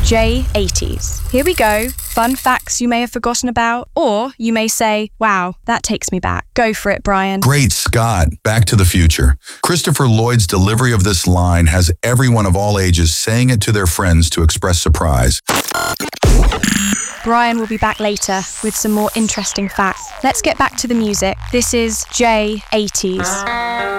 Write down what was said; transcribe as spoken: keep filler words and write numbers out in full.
J eighties. Here we go. Fun facts you may have forgotten about, or you may say, wow, that takes me back. Go for it, Brian. Great Scott, Back to the Future. Christopher Lloyd's delivery of this line has everyone of all ages saying it to their friends to express surprise. Brian will be back later with some more interesting facts. Let's get back to the music. This is J eighties.